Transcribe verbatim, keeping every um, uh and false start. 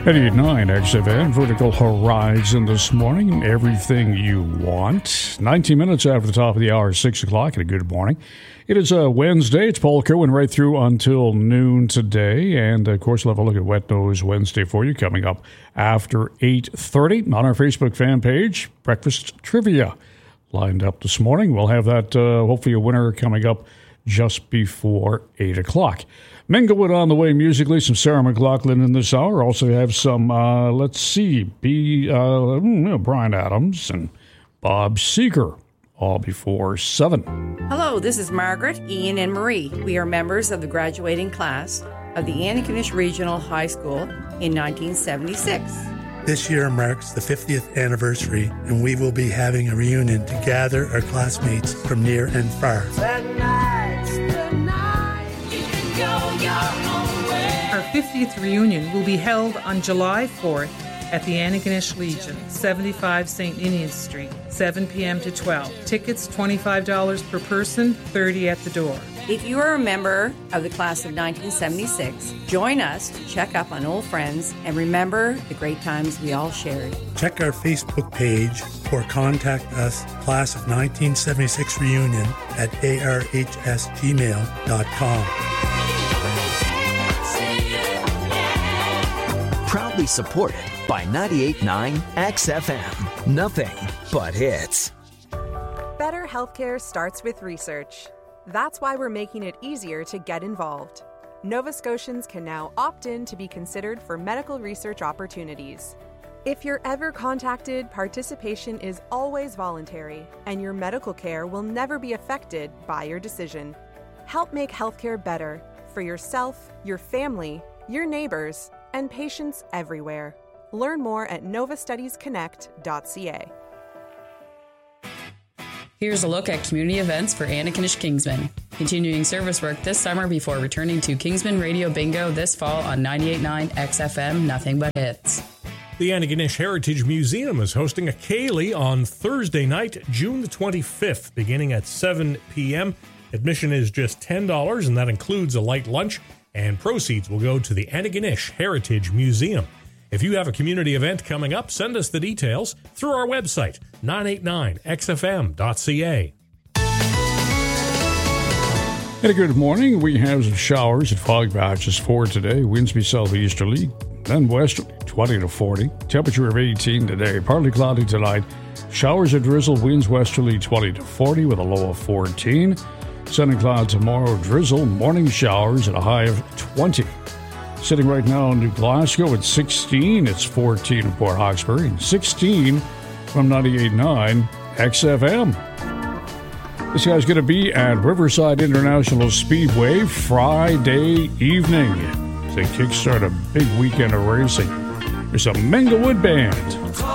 eighty-nine X F M, Vertical Horizon this morning. Everything you want. nineteen minutes after the top of the hour, six o'clock, and a good morning. It is a Wednesday. It's Paul Kerwin right through until noon today. And, of course, we'll have a look at Wet Nose Wednesday for you coming up after eight thirty on our Facebook fan page. Breakfast trivia lined up this morning. We'll have that, uh, hopefully a winner coming up just before eight o'clock. Minglewood on the way musically, some Sarah McLachlan in this hour. Also have some, uh, let's see, B, uh, Brian Adams and Bob Seger, all before seven. Hello, this is Margaret, Ian, and Marie. We are members of the graduating class of the Antigonish Regional High School in nineteen seventy-six. This year marks the fiftieth anniversary, and we will be having a reunion to gather our classmates from near and far. Tonight's the night you can go your own way. Our fiftieth reunion will be held on July fourth at the Antigonish Legion, seventy-five Saint Ninian Street, seven p.m. to twelve. Tickets twenty-five dollars per person, thirty dollars at the door. If you are a member of the class of nineteen seventy-six, join us to check up on old friends and remember the great times we all shared. Check our Facebook page or contact us, Class of nineteen seventy-six Reunion at a r h s gmail dot com. Proudly supported by ninety-eight point nine X F M. Nothing but hits. Better healthcare starts with research. That's why we're making it easier to get involved. Nova Scotians can now opt in to be considered for medical research opportunities. If you're ever contacted, participation is always voluntary, and your medical care will never be affected by your decision. Help make healthcare better for yourself, your family, your neighbors, and patients everywhere. Learn more at nova studies connect dot c a. Here's a look at community events for Antigonish Kingsman. Continuing service work this summer before returning to Kingsman Radio Bingo this fall on ninety-eight point nine X F M, Nothing But Hits. The Antigonish Heritage Museum is hosting a Ceilidh on Thursday night, June the twenty-fifth, beginning at seven p.m. Admission is just ten dollars, and that includes a light lunch, and proceeds will go to the Antigonish Heritage Museum. If you have a community event coming up, send us the details through our website, nine eighty-nine x f m dot c a. And a good morning. We have some showers and fog patches for today. Winds be southeasterly, then westerly, twenty to forty. Temperature of eighteen today. Partly cloudy tonight. Showers and drizzle, winds westerly, twenty to forty with a low of fourteen. Sun and cloud tomorrow, drizzle, morning showers at a high of twenty. Sitting right now in New Glasgow at sixteen. It's fourteen in Port Hawkesbury and sixteen from ninety-eight point nine X F M. This guy's going to be at Riverside International Speedway Friday evening. They kickstart a big weekend of racing. There's a Minglewood band.